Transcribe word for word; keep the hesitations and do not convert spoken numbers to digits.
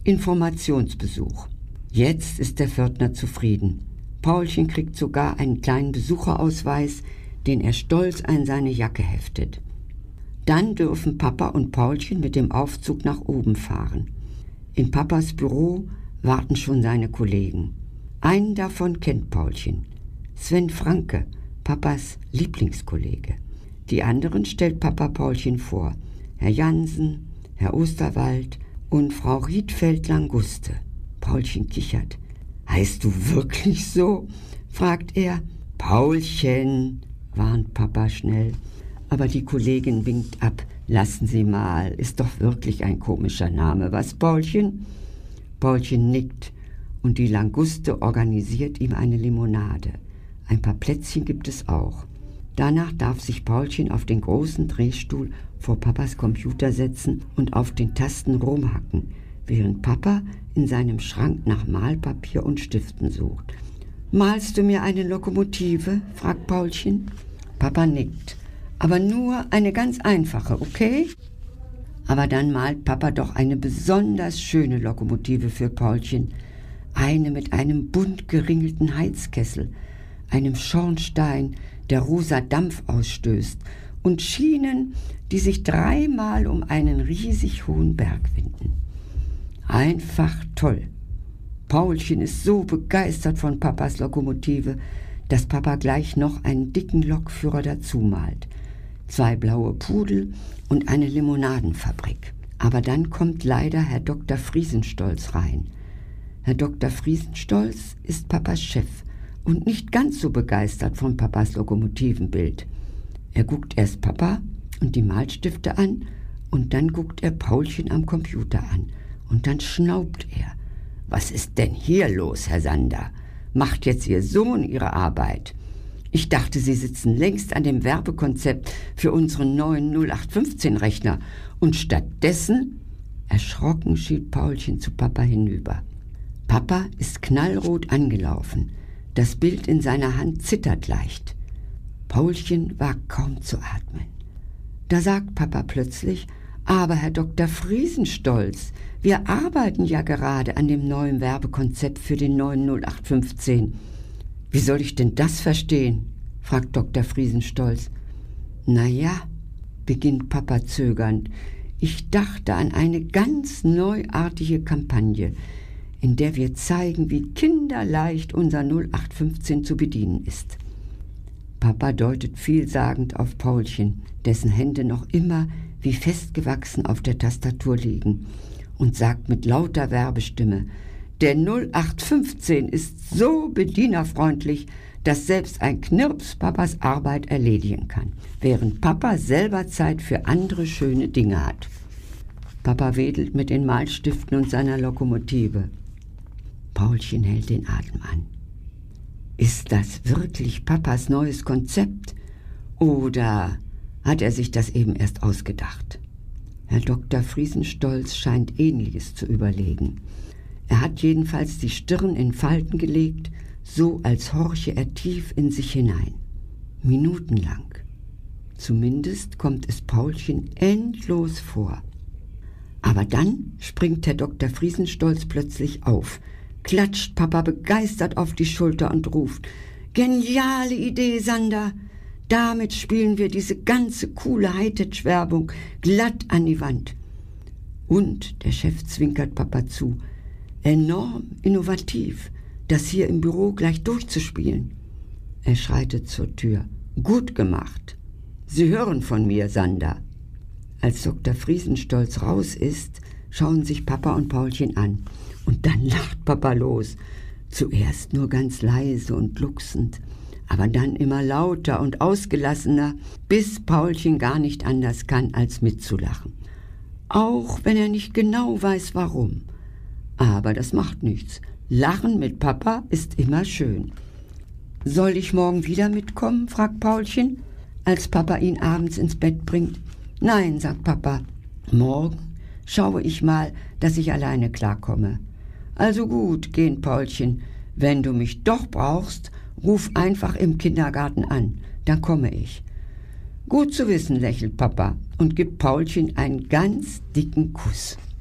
Informationsbesuch. Jetzt ist der Pförtner zufrieden. Paulchen kriegt sogar einen kleinen Besucherausweis, den er stolz an seine Jacke heftet. Dann dürfen Papa und Paulchen mit dem Aufzug nach oben fahren. In Papas Büro warten schon seine Kollegen. Einen davon kennt Paulchen, Sven Franke, Papas Lieblingskollege. Die anderen stellt Papa Paulchen vor, Herr Jansen, Herr Osterwald und Frau Riedfeld-Languste. Paulchen kichert. »Heißt du wirklich so?« fragt er. »Paulchen«, warnt Papa schnell. Aber die Kollegin winkt ab. »Lassen Sie mal, ist doch wirklich ein komischer Name, was, Paulchen?« Paulchen nickt und die Languste organisiert ihm eine Limonade. Ein paar Plätzchen gibt es auch. Danach darf sich Paulchen auf den großen Drehstuhl vor Papas Computer setzen und auf den Tasten rumhacken, während Papa in seinem Schrank nach Malpapier und Stiften sucht. »Malst du mir eine Lokomotive?« fragt Paulchen. Papa nickt. »Aber nur eine ganz einfache, okay?« Aber dann malt Papa doch eine besonders schöne Lokomotive für Paulchen. Eine mit einem bunt geringelten Heizkessel, einem Schornstein, der rosa Dampf ausstößt, und Schienen, die sich dreimal um einen riesig hohen Berg winden. Einfach toll. Paulchen ist so begeistert von Papas Lokomotive, dass Papa gleich noch einen dicken Lokführer dazu malt. Zwei blaue Pudel und eine Limonadenfabrik. Aber dann kommt leider Herr Doktor Friesenstolz rein. Herr Doktor Friesenstolz ist Papas Chef und nicht ganz so begeistert von Papas Lokomotivenbild. Er guckt erst Papa und die Malstifte an und dann guckt er Paulchen am Computer an und dann schnaubt er. »Was ist denn hier los, Herr Sander? Macht jetzt Ihr Sohn Ihre Arbeit? Ich dachte, Sie sitzen längst an dem Werbekonzept für unseren neuen null acht fünfzehn Rechner und stattdessen...« Erschrocken schielt Paulchen zu Papa hinüber. Papa ist knallrot angelaufen. Das Bild in seiner Hand zittert leicht. Paulchen wagt kaum zu atmen. Da sagt Papa plötzlich: »Aber Herr Doktor Friesenstolz, wir arbeiten ja gerade an dem neuen Werbekonzept für den neuen null acht fünfzehn. Wie soll ich denn das verstehen?« fragt Doktor Friesenstolz. »Na ja«, beginnt Papa zögernd, »ich dachte an eine ganz neuartige Kampagne, in der wir zeigen, wie kinderleicht unser null acht fünfzehn zu bedienen ist.« Papa deutet vielsagend auf Paulchen, dessen Hände noch immer wie festgewachsen auf der Tastatur liegen, und sagt mit lauter Werbestimme: »Der null acht fünfzehn ist so bedienerfreundlich, dass selbst ein Knirps Papas Arbeit erledigen kann, während Papa selber Zeit für andere schöne Dinge hat.« Papa wedelt mit den Malstiften und seiner Lokomotive. Paulchen hält den Atem an. Ist das wirklich Papas neues Konzept? Oder hat er sich das eben erst ausgedacht? Herr Doktor Friesenstolz scheint Ähnliches zu überlegen. Er hat jedenfalls die Stirn in Falten gelegt, so als horche er tief in sich hinein. Minutenlang. Zumindest kommt es Paulchen endlos vor. Aber dann springt Herr Doktor Friesenstolz plötzlich auf, klatscht Papa begeistert auf die Schulter und ruft: »Geniale Idee, Sander! Damit spielen wir diese ganze coole Hightech-Werbung glatt an die Wand.« Und der Chef zwinkert Papa zu: »Enorm innovativ, das hier im Büro gleich durchzuspielen.« Er schreitet zur Tür. »Gut gemacht. Sie hören von mir, Sander.« Als Doktor Friesenstolz raus ist, schauen sich Papa und Paulchen an. Und dann lacht Papa los. Zuerst nur ganz leise und glucksend, aber dann immer lauter und ausgelassener, bis Paulchen gar nicht anders kann, als mitzulachen. Auch wenn er nicht genau weiß, warum. Aber das macht nichts. Lachen mit Papa ist immer schön. »Soll ich morgen wieder mitkommen?« fragt Paulchen, als Papa ihn abends ins Bett bringt. »Nein«, sagt Papa, »morgen schaue ich mal, dass ich alleine klarkomme.« »Also gut«, gähnt Paulchen, »wenn du mich doch brauchst, ruf einfach im Kindergarten an, dann komme ich.« »Gut zu wissen«, lächelt Papa und gibt Paulchen einen ganz dicken Kuss.